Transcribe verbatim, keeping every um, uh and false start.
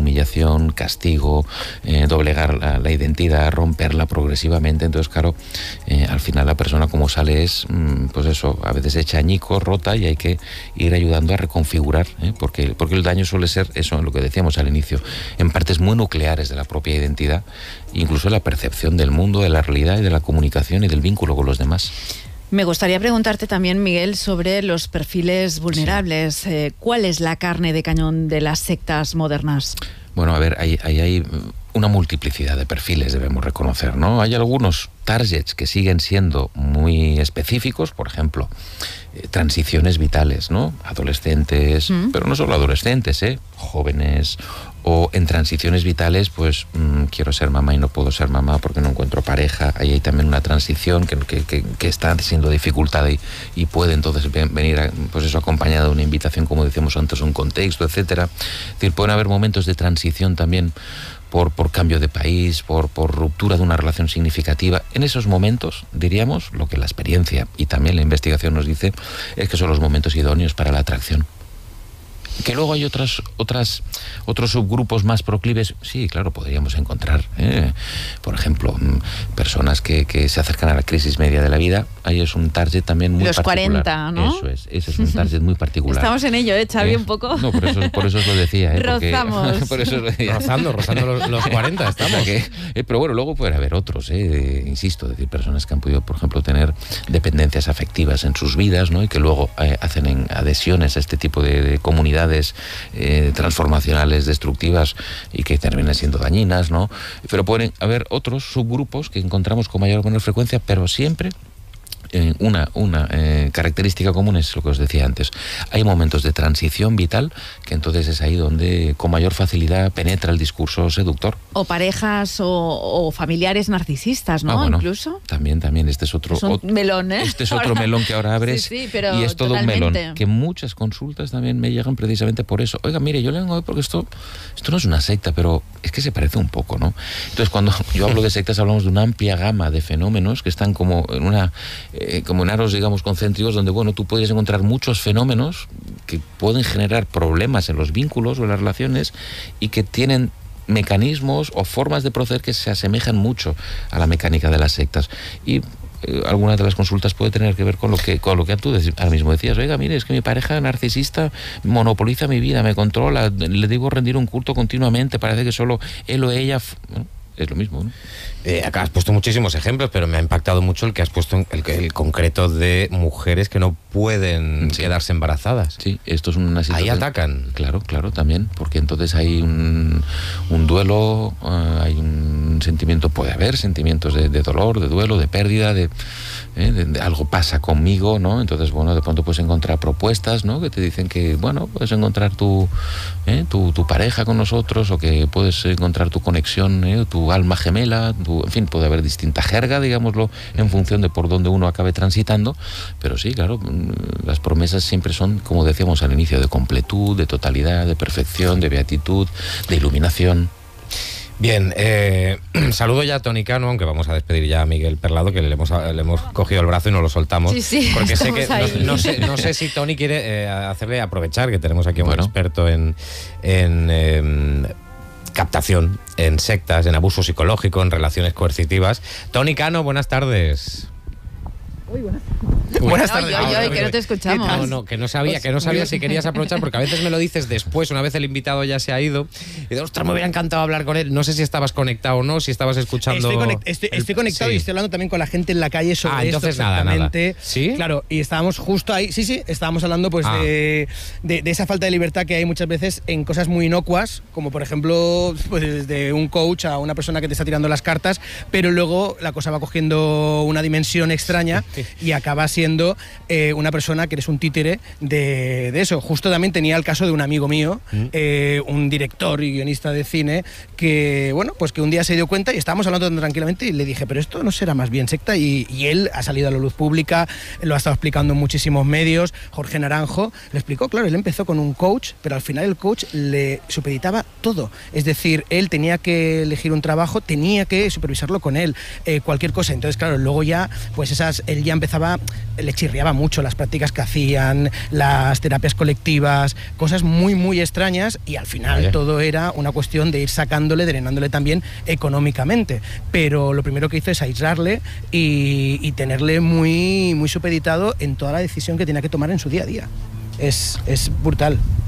humillación, castigo, eh, doblegar la, la identidad, romperla progresivamente. Entonces, claro, eh, al final la persona como sale es, mm, pues eso, a veces hecha añicos, rota, y hay que ir ayudando a reconfigurar, ¿eh? porque, porque el daño suele ser eso, lo que decíamos al inicio, en partes muy nucleares de la propia identidad, incluso la percepción del mundo, de la realidad y de la comunicación y del vínculo con los demás. Me gustaría preguntarte también, Miguel, sobre los perfiles vulnerables. Sí. Eh, ¿Cuál es la carne de cañón de las sectas modernas? Bueno, a ver, ahí hay, hay, hay una multiplicidad de perfiles, debemos reconocer, ¿no? Hay algunos targets que siguen siendo muy específicos, por ejemplo, eh, transiciones vitales, ¿no? Adolescentes, ¿Mm? Pero no solo adolescentes, ¿eh? Jóvenes, o en transiciones vitales, pues mmm, quiero ser mamá y no puedo ser mamá porque no encuentro pareja. Ahí hay también una transición que, que, que, que está siendo dificultada y, y puede entonces venir, a, pues eso, acompañada de una invitación, como decíamos antes, un contexto, etcétera. Es decir, pueden haber momentos de transición también por, por cambio de país, por, por ruptura de una relación significativa. En esos momentos, diríamos, lo que la experiencia y también la investigación nos dice es que son los momentos idóneos para la atracción. Que luego hay otras, otras, otros subgrupos más proclives, sí, claro, podríamos encontrar, ¿eh? Por ejemplo, personas que, que se acercan a la crisis media de la vida. Ahí es un target también muy Los particular. Los cuarenta, ¿no? Eso es, ese es un target muy particular. Estamos en ello, ¿eh, Xavi, eh, un poco? No, por eso, por eso os lo decía, ¿eh? Rozamos. Porque, por eso os lo decía. Rozando, rozando los, los cuarenta, estamos. Que, eh, pero bueno, luego puede haber otros, ¿eh? Insisto, es decir, personas que han podido, por ejemplo, tener dependencias afectivas en sus vidas, ¿no? Y que luego eh, hacen en adhesiones a este tipo de, de comunidades Eh, transformacionales destructivas y que terminan siendo dañinas, ¿no? Pero pueden haber otros subgrupos que encontramos con mayor o menor frecuencia, pero siempre eh, una, una eh, característica común es lo que os decía antes. Hay momentos de transición vital que entonces es ahí donde con mayor facilidad penetra el discurso seductor. O parejas o, o familiares narcisistas, ¿no? Ah, bueno, incluso. También, también. Este es otro, es un otro melón, ¿eh? Este es otro ahora, melón que ahora abres. Sí, sí, pero y es todo totalmente. Un melón. Que muchas consultas también me llegan precisamente por eso. Oiga, mire, yo le vengo hoy porque esto, esto no es una secta, pero es que se parece un poco, ¿no? Entonces, cuando yo hablo de sectas, hablamos de una amplia gama de fenómenos que están como en una eh, como en aros, digamos, concéntricos, donde, bueno, tú podrías encontrar muchos fenómenos que pueden generar problemas en los vínculos o en las relaciones y que tienen mecanismos o formas de proceder que se asemejan mucho a la mecánica de las sectas. Y eh, algunas de las consultas puede tener que ver con lo que con lo que tú ahora mismo decías. Oiga, mire, es que mi pareja narcisista monopoliza mi vida, me controla, le digo rendir un culto continuamente, parece que solo él o ella... Bueno, es lo mismo, ¿no? Eh, acá has puesto muchísimos ejemplos, pero me ha impactado mucho el que has puesto, el, el concreto de mujeres que no pueden sí. quedarse embarazadas. Sí, esto es una situación... Ahí atacan. Claro, claro, también, porque entonces hay un, un duelo, uh, hay un sentimiento, puede haber sentimientos de, de dolor, de duelo, de pérdida, de, eh, de, de algo pasa conmigo, ¿no? Entonces, bueno, de pronto puedes encontrar propuestas, ¿no? Que te dicen que, bueno, puedes encontrar tu, eh, tu, tu pareja con nosotros, o que puedes encontrar tu conexión, eh, tu alma gemela, tu, en fin, puede haber distinta jerga, digámoslo, en función de por dónde uno acabe transitando, pero sí, claro, las promesas siempre son, como decíamos al inicio, de completud, de totalidad, de perfección, de beatitud, de iluminación. Bien, eh, saludo ya a Toni Cano, aunque vamos a despedir ya a Miguel Perlado, que le hemos, le hemos cogido el brazo y no lo soltamos. Sí, sí, porque sé que no, no, sé, no sé si Toni quiere eh, hacerle aprovechar que tenemos aquí a un bueno. experto en... en eh, captación, en sectas, en abuso psicológico, en relaciones coercitivas. Toni Cano, buenas tardes. Uy, buenas tardes. Buenas tardes. No, yo, yo, que no te escuchamos. No, no, que no sabía, que no sabía si querías aprovechar, porque a veces me lo dices después, una vez el invitado ya se ha ido, y de, ostras, me hubiera encantado hablar con él. No sé si estabas conectado o no, si estabas escuchando... Estoy, conect, estoy, el, estoy conectado sí. y estoy hablando también con la gente en la calle sobre ah, entonces esto exactamente. Nada, nada. ¿Sí? Claro, y estábamos justo ahí, sí, sí, estábamos hablando pues ah. de, de, de esa falta de libertad que hay muchas veces en cosas muy inocuas, como por ejemplo, pues desde un coach a una persona que te está tirando las cartas, pero luego la cosa va cogiendo una dimensión extraña y acaba siendo eh, una persona que eres un títere de, de eso. Justo también tenía el caso de un amigo mío, ¿Mm? eh, un director y guionista de cine, que bueno, pues que un día se dio cuenta y estábamos hablando tan tranquilamente y le dije, pero esto no será más bien secta, y, y él ha salido a la luz pública, lo ha estado explicando en muchísimos medios. Jorge Naranjo lo explicó, claro, él empezó con un coach, pero al final el coach le supeditaba todo, es decir, él tenía que elegir un trabajo, tenía que supervisarlo con él, eh, cualquier cosa. Entonces, claro, luego ya, pues esas, él ya empezaba le chirriaba mucho las prácticas que hacían, las terapias colectivas, cosas muy, muy extrañas, y al final Vaya. todo era una cuestión de ir sacándole, drenándole también económicamente. Pero lo primero que hizo es aislarle y, y tenerle muy, muy supeditado en toda la decisión que tenía que tomar en su día a día. Es, es brutal.